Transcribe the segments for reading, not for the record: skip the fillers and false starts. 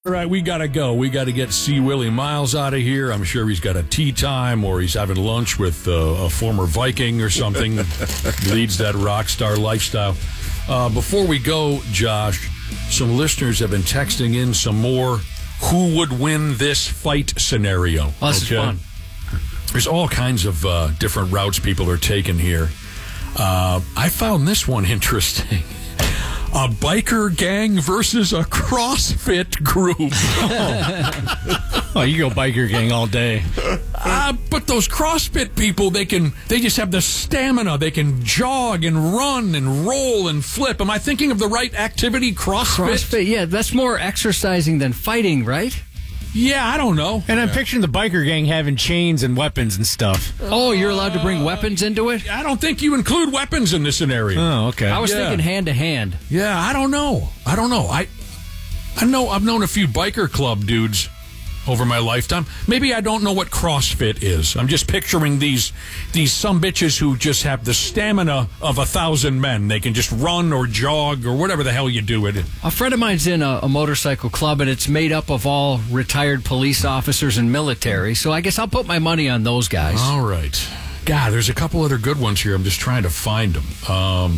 All right, we got to go. We got to get C. Willie Miles out of here. I'm sure he's got a tea time or he's having lunch with a former Viking or something. Leads that rock star lifestyle. Before we go, Josh, some listeners have been texting in some more who would win this fight scenario. Oh, this is fun. There's all kinds of different routes people are taking here. I found this one interesting. A biker gang versus a CrossFit group. Oh, you go biker gang all day. But those CrossFit people, they just have the stamina. They can jog and run and roll and flip. Am I thinking of the right activity, CrossFit? CrossFit, yeah, that's more exercising than fighting, right? Yeah, I don't know. And I'm picturing the biker gang having chains and weapons and stuff. Oh, you're allowed to bring weapons into it? I don't think you include weapons in this scenario. Oh, okay. I was thinking hand to hand. Yeah, I don't know. I know I've known a few biker club dudes over my lifetime. Maybe I don't know what CrossFit is. I'm just picturing these sumbitches who just have the stamina of 1,000 men. They can just run or jog or whatever the hell you do with it. A friend of mine's in a motorcycle club, and it's made up of all retired police officers and military, so I guess I'll put my money on those guys. All right. God, there's a couple other good ones here. I'm just trying to find them.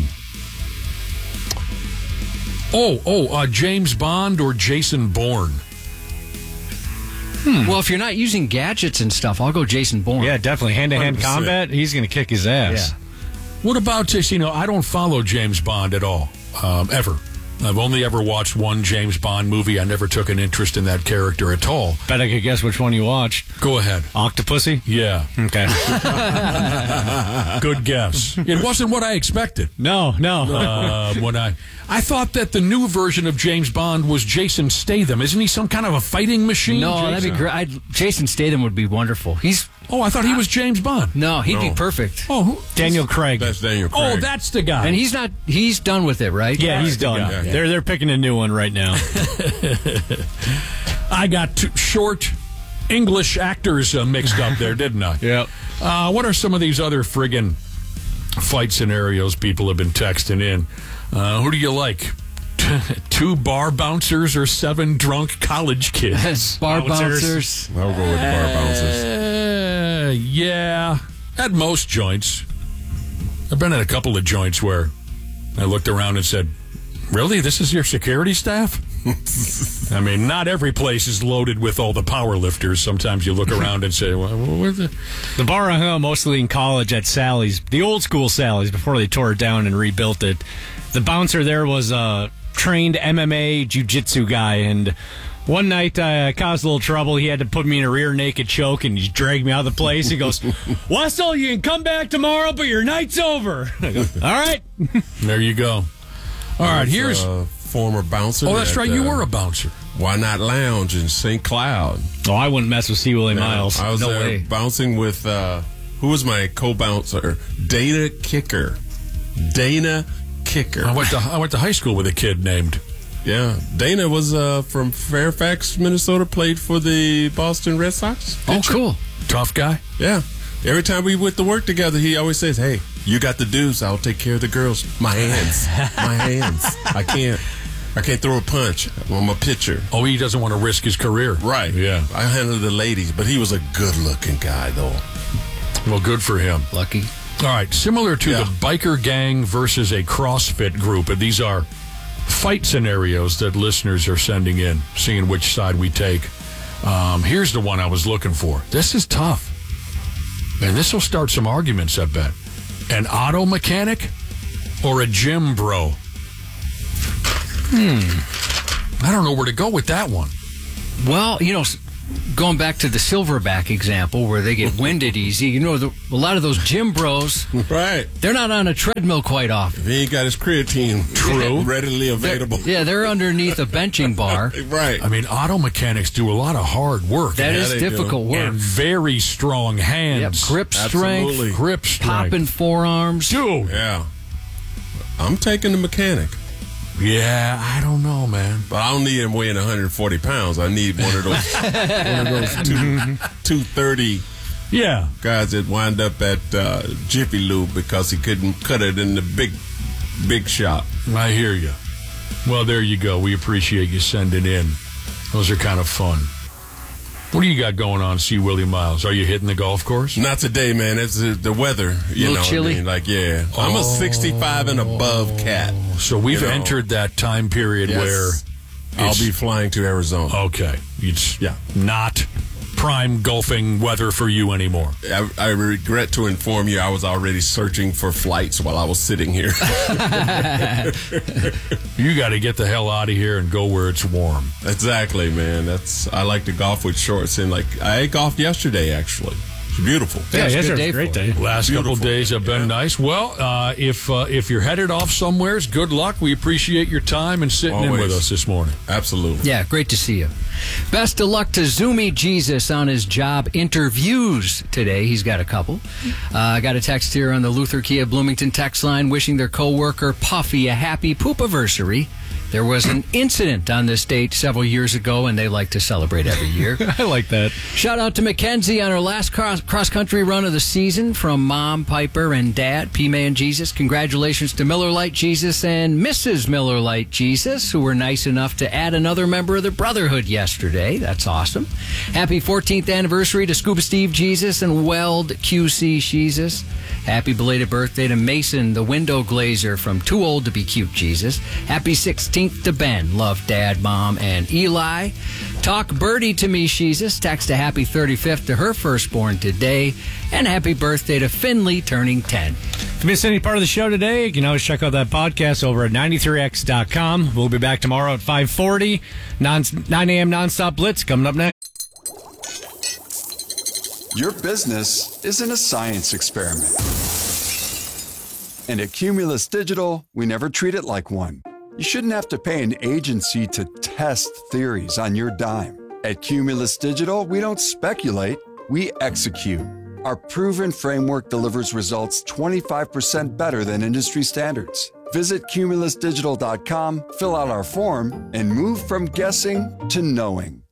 James Bond or Jason Bourne? Well, if you're not using gadgets and stuff, I'll go Jason Bourne. Yeah, definitely. Hand-to-hand 100%. combat, he's going to kick his ass. Yeah. What about this? I don't follow James Bond at all, ever. I've only ever watched one James Bond movie. I never took an interest in that character at all. Bet I could guess which one you watched. Go ahead. Octopussy? Yeah. Okay. Good guess. It wasn't what I expected. No. When I thought that the new version of James Bond was Jason Statham. Isn't he some kind of a fighting machine? No, Jason? that'd be great. Jason Statham would be wonderful. I thought he was James Bond. No, he'd be perfect. Oh, Daniel Craig. That's Daniel Craig. Oh, that's the guy. And he's done with it, right? Yeah, he's done. Yeah. They're picking a new one right now. I got two short English actors mixed up there, didn't I? Yeah. What are some of these other friggin' fight scenarios people have been texting in? Who do you like? 2 bar bouncers or 7 drunk college kids? Bar bouncers. I'll go with bar bouncers. Yeah, at most joints. I've been at a couple of joints where I looked around and said, really, this is your security staff? I mean, not every place is loaded with all the power lifters. Sometimes you look around and say, well, where's The bar I hung out mostly in college at Sally's, the old school Sally's, before they tore it down and rebuilt it. The bouncer there was a trained MMA jiu-jitsu guy, and one night I caused a little trouble. He had to put me in a rear naked choke and he dragged me out of the place. He goes, Wessel, you can come back tomorrow, but your night's over. I go, all right. There you go. All right, here's... former bouncer. Oh, that's right. You were a bouncer. Why Not Lounge in St. Cloud. Oh, I wouldn't mess with C. Willie Miles. I was No there way. bouncing with, who was my co-bouncer? Dana Kicker. Dana Kicker. I went to high school with a kid named... Yeah. Dana was from Fairfax, Minnesota, played for the Boston Red Sox. Oh, cool. Tough guy. Yeah. Every time we went to work together, he always says, hey, you got the dudes, I'll take care of the girls. My hands. I can't throw a punch. I'm a pitcher. Oh, he doesn't want to risk his career. Right. Yeah. I handle the ladies, but he was a good-looking guy, though. Well, good for him. Lucky. All right, similar to Yeah. the biker gang versus a CrossFit group, and these are fight scenarios that listeners are sending in, seeing which side we take. Here's the one I was looking for. This is tough. And this will start some arguments, I bet. An auto mechanic or a gym bro? I don't know where to go with that one. Well, going back to the Silverback example where they get winded easy, a lot of those gym bros, Right. they're not on a treadmill quite often. He ain't got his creatine True. readily available. They're underneath a benching bar. Right. I mean, auto mechanics do a lot of hard work. That is they do. difficult work. And very strong Yep, hands. grip strength, Absolutely. Grip strength. popping forearms. Dude. Yeah. I'm taking the mechanic. Yeah, I don't know, man. But I don't need him weighing 140 pounds. I need one of those 230 Yeah. guys that wind up at Jiffy Lube because he couldn't cut it in the big shop. I hear you. Well, there you go. We appreciate you sending in Those are kind of fun. What do you got going on, C. Willie Miles? Are you hitting the golf course? Not today, man. It's the weather. You know chilly? what I mean? Like, yeah. I'm a 65 and above cat. So we've You know. entered that time period Yes. where I'll be flying to Arizona. okay, it's Yeah. not prime golfing weather for you anymore. I regret to inform you I was already searching for flights while I was sitting here. You got to get the hell out of here and go where it's warm. Exactly, man. I like to golf with shorts, and I golfed yesterday, actually. It's beautiful. Yeah, it's a good yesterday's day a great for day. Last couple Beautiful. days have been nice. Well, if you're headed off somewheres, good luck. We appreciate your time and sitting in Always. with us this morning. Absolutely. Yeah, great to see you. Best of luck to Zoomy Jesus on his job interviews today. He's got a couple. I got a text here on the Luther Kia Bloomington text line wishing their coworker Puffy a happy poop-anniversary. There was an incident on this date several years ago, and they like to celebrate every year. I like that. Shout out to Mackenzie on her last cross-country run of the season from Mom, Piper, and Dad, P-Man Jesus. Congratulations to Miller Lite Jesus and Mrs. Miller Lite Jesus, who were nice enough to add another member of the Brotherhood yesterday. That's awesome. Happy 14th anniversary to Scuba Steve Jesus and Weld QC Jesus. Happy belated birthday to Mason, the window glazer from Too Old to Be Cute Jesus. Happy 16th to Ben. Love Dad, Mom, and Eli. Talk birdie to me, Jesus. Text a happy 35th to her firstborn today. And happy birthday to Finley, turning 10. If you missed any part of the show today, you can always check out that podcast over at 93x.com. We'll be back tomorrow at 5:40. 9 a.m. Nonstop Blitz coming up next. Your business isn't a science experiment. And at Cumulus Digital, we never treat it like one. You shouldn't have to pay an agency to test theories on your dime. At Cumulus Digital, we don't speculate, we execute. Our proven framework delivers results 25% better than industry standards. Visit cumulusdigital.com, fill out our form, and move from guessing to knowing.